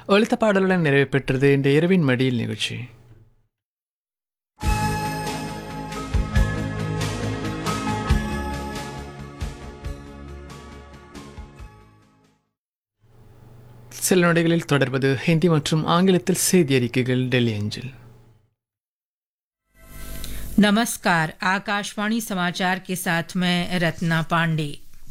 ஒலித்த பாடலுடன் நிறைவு பெற்றது இந்த இரவின் மடியில் நிகழ்ச்சி. சில நொடிகளில் தொடர்வது ஹிந்தி மற்றும் ஆங்கிலத்தில் செய்தி அறிக்கைகள் டெல்லி அஞ்சல். नमस्कार, आकाशवाणी समाचार के साथ मैं रत्ना पांडे।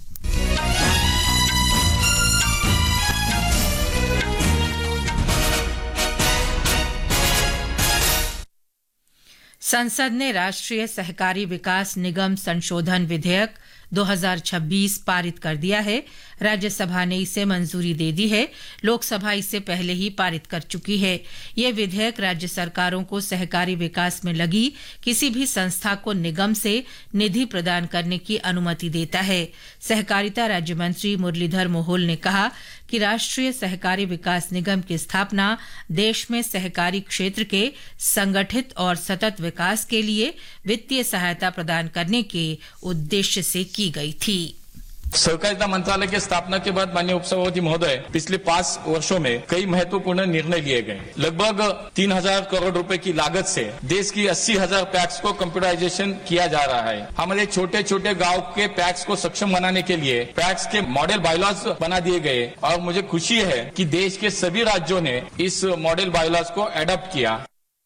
संसद ने राष्ट्रीय सहकारी विकास निगम संशोधन विधेयक 2026 पारित कर दिया है। राज्यसभा ने इसे मंजूरी दे दी है। लोकसभा इसे पहले ही पारित कर चुकी है। यह विधेयक राज्य सरकारों को सहकारी विकास में लगी किसी भी संस्था को निगम से निधि प्रदान करने की अनुमति देता है। सहकारिता राज्य मंत्री मुरलीधर मोहोल ने कहा कि राष्ट्रीय सहकारी विकास निगम की स्थापना देश में सहकारी क्षेत्र के संगठित और सतत विकास के लिए वित्तीय सहायता प्रदान करने के उद्देश्य से की गई थी। सहकारिता मंत्रालय की स्थापना के बाद माननीय उपसभापति महोदय पिछले 5 वर्षों में कई महत्वपूर्ण निर्णय लिए गए। लगभग 3,000 करोड़ रुपए की लागत से देश की 80,000 पैक्स को कंप्यूटराइजेशन किया जा रहा है। हमारे छोटे छोटे गांव के पैक्स को सक्षम बनाने के लिए पैक्स के मॉडल बायलॉज बना दिए गए और मुझे खुशी है कि देश के सभी राज्यों ने इस मॉडल बायलॉज को एडॉप्ट किया।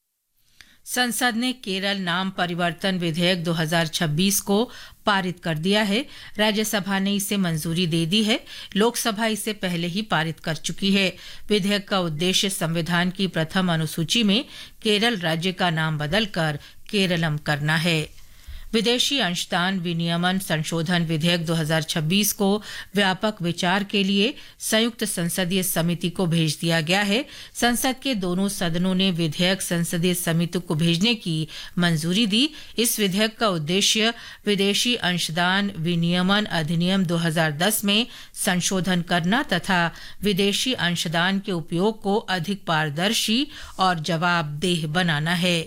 संसद ने केरल नाम परिवर्तन विधेयक 2026 को पारित कर दिया है। राज्यसभा ने इसे मंजूरी दे दी है। लोकसभा इसे पहले ही पारित कर चुकी है। विधेयक का उद्देश्य संविधान की प्रथम अनुसूची में केरल राज्य का नाम बदलकर केरलम करना है। विदेशी अंशदान विनियमन संशोधन विधेयक 2026 को व्यापक विचार के लिए संयुक्त संसदीय समिति को भेज दिया गया है। संसद के दोनों सदनों ने विधेयक संसदीय समिति को भेजने की मंजूरी दी। इस विधेयक का उद्देश्य विदेशी अंशदान विनियमन अधिनियम 2010 में संशोधन करना तथा विदेशी अंशदान के उपयोग को अधिक पारदर्शी और जवाबदेह बनाना है।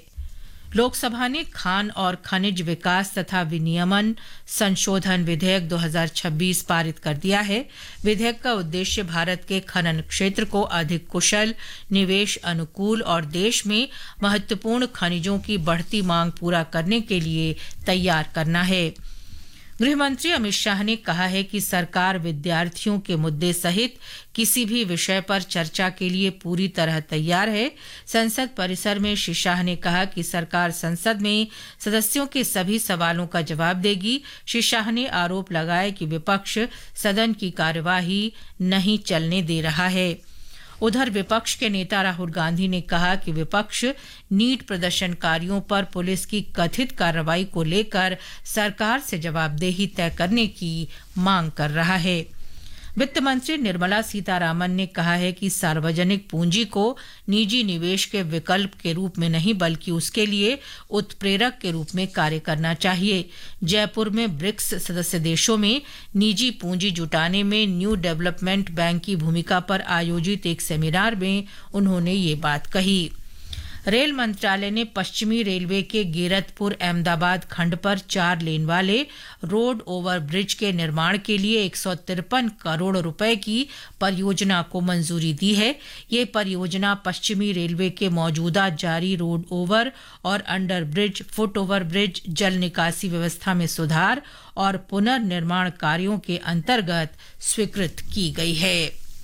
लोकसभा ने खान और खनिज विकास तथा विनियमन संशोधन विधेयक 2026 पारित कर दिया है। विधेयक का उद्देश्य भारत के खनन क्षेत्र को अधिक कुशल, निवेश अनुकूल और देश में महत्वपूर्ण खनिजों की बढ़ती मांग पूरा करने के लिए तैयार करना है। गृहमंत्री अमित शाह ने कहा है कि सरकार विद्यार्थियों के मुद्दे सहित किसी भी विषय पर चर्चा के लिए पूरी तरह तैयार है। संसद परिसर में श्री शाह ने कहा कि सरकार संसद में सदस्यों के सभी सवालों का जवाब देगी। श्री शाह ने आरोप लगाया कि विपक्ष सदन की कार्यवाही नहीं चलने दे रहा है। उधर विपक्ष के नेता राहुल गांधी ने कहा कि विपक्ष नीट प्रदर्शनकारियों पर पुलिस की कथित कार्रवाई को लेकर सरकार से जवाबदेही तय करने की मांग कर रहा है। वित्त मंत्री निर्मला सीतारामन ने कहा है कि सार्वजनिक पूंजी को निजी निवेश के विकल्प के रूप में नहीं बल्कि उसके लिए उत्प्रेरक के रूप में कार्य करना चाहिए। जयपुर में ब्रिक्स सदस्य देशों में निजी पूंजी जुटाने में न्यू डेवलपमेंट बैंक की भूमिका पर आयोजित एक सेमिनार में उन्होंने ये बात कही। रेल मंत्रालय ने पश्चिमी रेलवे के गेरतपुर अहमदाबाद खंड पर 4 लेन वाले रोड ओवर ब्रिज के निर्माण के लिए 153 करोड़ रुपए की परियोजना को मंजूरी दी है। ये परियोजना पश्चिमी रेलवे के मौजूदा जारी रोड ओवर और under bridge, foot over bridge, जल निकासी व्यवस्था में सुधार और पुनर्निर्माण कार्यों के अंतर्गत स्वीकृत की गई है।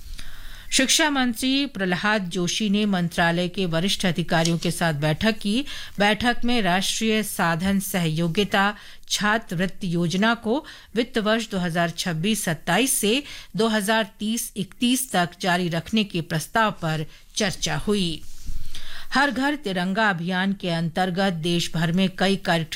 शिक्षा मंत्री प्रहलाद जोशी ने मंत्रालय के वरिष्ठ अधिकारियों के साथ बैठक की। बैठक में राष्ट्रीय साधन सहयोगिता छात्रवृत्ति योजना को वित्त वर्ष 2026-27 से 2030-31 तक जारी रखने के प्रस्ताव पर चर्चा हुई। हर घर तिरंगा अभियान के अंतर्गत देश भर में कई कार्यक्रम